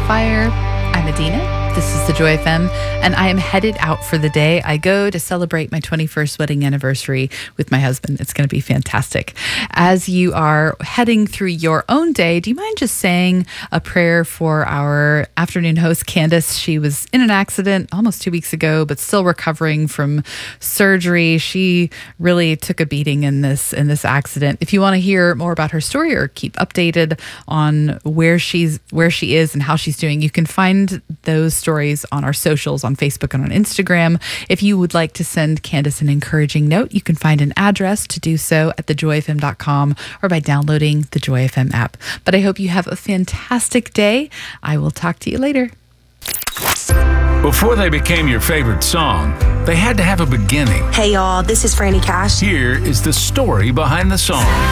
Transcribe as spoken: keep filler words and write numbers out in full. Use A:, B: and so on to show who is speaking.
A: Fire. I'm Adina. This is the Joy F M, and I am headed out for the day. I go to celebrate my twenty-first wedding anniversary with my husband. It's going to be fantastic. As you are heading through your own day, do you mind just saying a prayer for our afternoon host, Candace? She was in an accident almost two weeks ago, but still recovering from surgery. She really took a beating in this in this accident. If you want to hear more about her story or keep updated on where she's where she is and how she's doing, you can find those stories on our socials, on Facebook and on Instagram. If you would like to send Candace an encouraging note, you can find an address to do so at the joy f m dot com or by downloading the Joy F M app. But I hope you have a fantastic day. I will talk to you later.
B: Before they became your favorite song, they had to have a beginning.
C: Hey y'all, this is Franny Cash.
B: Here is the story behind the song.